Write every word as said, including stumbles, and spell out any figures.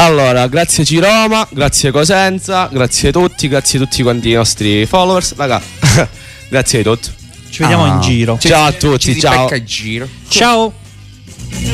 Allora, grazie Ciroma, grazie Cosenza, grazie a tutti, grazie a tutti quanti i nostri followers. Raga, grazie di tutto. Ci vediamo Ah. in giro. Ciao a tutti, Ci si ciao. becca in giro. Ciao.